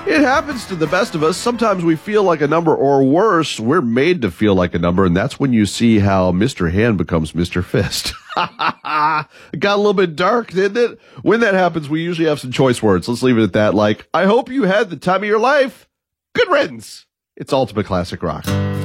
It happens to the best of us. Sometimes we feel like a number, or worse, we're made to feel like a number, and that's when you see how Mr. Hand becomes Mr. Fist. It got a little bit dark, didn't it? When that happens, we usually have some choice words. Let's leave it at that. Like, I hope you had the time of your life. Good riddance. It's Ultimate Classic Rock.